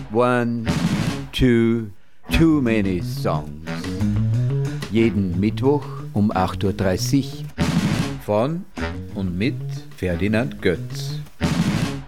One, two, too many songs. Jeden Mittwoch um 8:30 Uhr von und mit Ferdinand Götz.